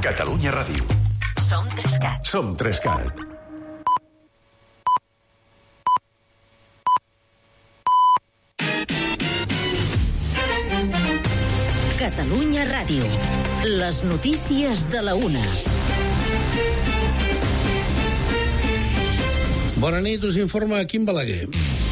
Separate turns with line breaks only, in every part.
Catalunya Ràdio.
Som 3CAT.
Som 3CAT.
Catalunya Ràdio. Les notícies de la una.
Bona nit, us informa Quim Balaguer.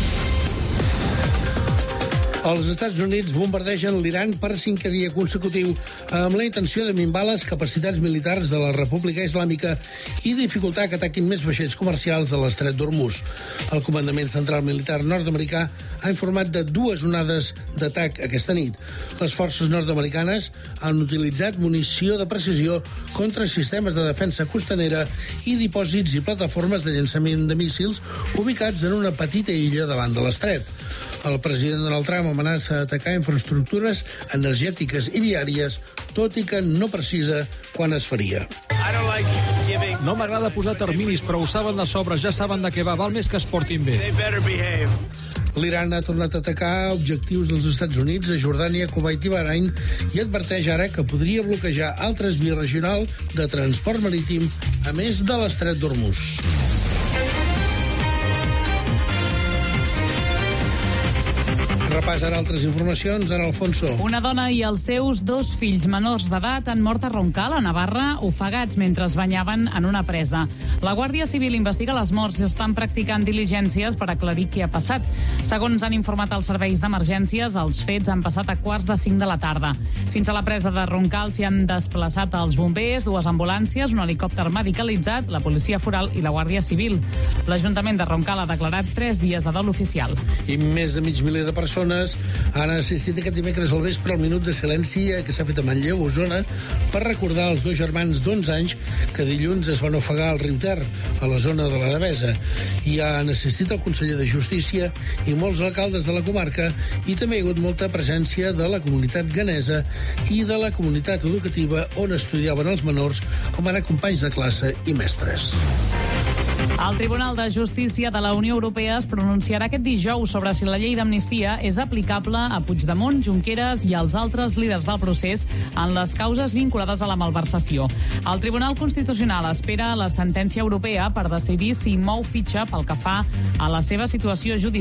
Els Estats Units bombardegen l'Iran per 5è dia consecutiu amb la intenció de minvar les capacitats militars de la República Islàmica i dificultar que ataquin més vaixells comercials a l'estret d'Hormuz. El Comandament Central Militar nord-americà ha informat de 2 onades d'atac aquesta nit. Les forces nord-americanes han utilitzat munició de precisió contra sistemes de defensa costanera i dipòsits i plataformes de llançament de míssils ubicats en una petita illa davant de l'estret. El president Donald Trump amenaça atacar infraestructures energètiques i viàries, tot i que no precisa quan es faria.
No m'agrada posar terminis, però ho saben de sobre, ja saben de què va, val més que es portin bé.
L'Iran ha tornat a atacar objectius dels Estats Units a Jordània, Kuwait i Bahrain i adverteix ara que podria bloquejar altres vies regionals de transport marítim, a més de l'estret d'Hormuz. Repàs ara altres informacions, ara Alfonso.
Una dona i els seus 2 fills menors d'edat han mort a Roncal, a Navarra, ofegats mentre es banyaven en una presa. La Guàrdia Civil investiga les morts i estan practicant diligències per aclarir què ha passat. Segons han informat els serveis d'emergències, els fets han passat a 4:45 de la tarda. Fins a la presa de Roncal s'hi han desplaçat els bombers, 2 ambulàncies, un helicòpter medicalitzat, la policia foral i la Guàrdia Civil. L'Ajuntament de Roncal ha declarat 3 dies de dol oficial.
I més de mig miler de persones han assistit aquest dimecres al vespre al minut de silenci que s'ha fet a Manlleu, Osona, per recordar els 2 germans d'11 anys que dilluns es van ofegar al riu Ter, a la zona de la Devesa. Hi han assistit el conseller de Justícia i molts alcaldes de la comarca, i també hi ha hagut molta presència de la comunitat ghanesa i de la comunitat educativa on estudiaven els menors, com ara companys de classe i mestres.
El Tribunal de Justícia de la Unió Europea es pronunciarà aquest dijous sobre si la llei d'amnistia és aplicable a Puigdemont, Junqueras i als altres líders del procés en les causes vinculades a la malversació. El Tribunal Constitucional espera la sentència europea per decidir si mou fitxa pel que fa a la seva situació judicial